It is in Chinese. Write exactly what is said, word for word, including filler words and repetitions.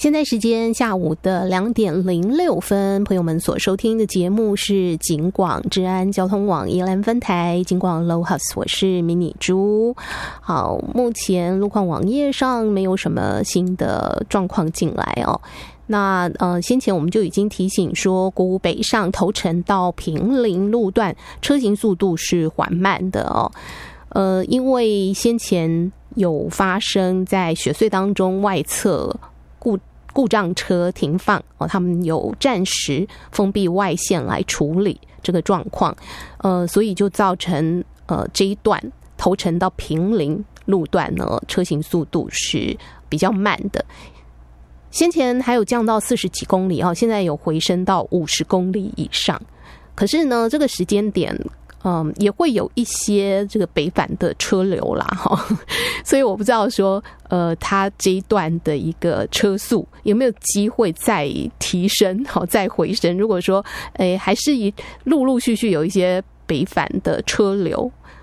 现在时间下午的两点零六分，朋友们所收听的节目是警广治安交通网宜兰分台警广 Low House， 我是迷你猪。好，目前路况网页上没有什么新的状况进来哦。那呃，先前我们就已经提醒说，国五北上头城到平林路段车行速度是缓慢的哦。呃，因为先前有发生在雪隧当中外侧故故障车停放哦，他们有暂时封闭外线来处理这个状况，呃，所以就造成呃这一段头城到平林路段呢，车行速度是比较慢的。先前还有降到四十几公里哦，现在有回升到五十公里以上。可是呢，这个时间点，嗯，也会有一些这个北返的车流啦，哈，所以我不知道说，呃，它这一段的一个车速有没有机会再提升，好，再回升。如果说，诶，还是一陆陆续续有一些北返的车流，